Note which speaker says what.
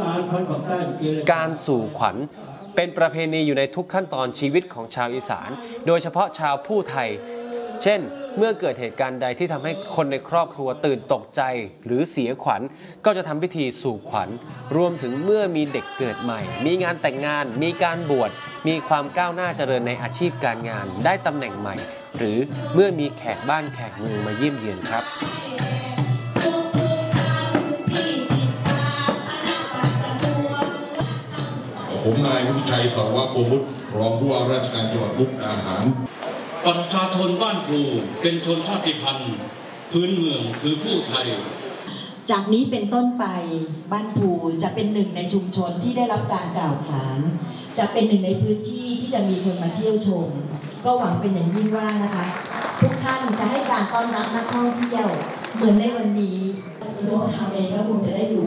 Speaker 1: การสู่ขวัญเป็นประเพณีอยู่ในทุกขั้นตอนชีวิตของชาวอีสานโดยเฉพาะชาวผู้ไทยเช่นเมื่อเกิดเหตุการณ์ใดที่ทำให้คนในครอบครัวตื่นตกใจหรือเสียขวัญก็จะทำพิธีสู่ขวัญรวมถึงเมื่อมีเด็กเกิดใหม่มีงานแต่งงานมีการบวชมีความก้าวหน้าเจริญในอาชีพการงานได้ตำแหน่งใหม่หรือเมื่อมีแขกบ้านแขกเมืองมาเยี่ยมเยียนครับ
Speaker 2: ผมนายวุฒิชัยสวัสดิ์โพวุฒิรองผู้ว่าราชการจังหวัดมุกดาหาร
Speaker 3: ประชาชนบ้านภูเป็นชนชาติพันธุ์พื้นเมืองคือผู้ไทย
Speaker 4: จากนี้เป็นต้นไปบ้านภูจะเป็นหนึ่งในชุมชนที่ได้รับการกล่าวขานจะเป็นหนึ่งในพื้นที่ที่จะมีคนมาเที่ยวชมก็หวังเป็นอย่างยิ่งว่านะคะทุกท่านจะให้การต้อนรับนักท่องเที่ยวเหมือนในวันนี้ตัวเราเองก็คงจะได้อยู่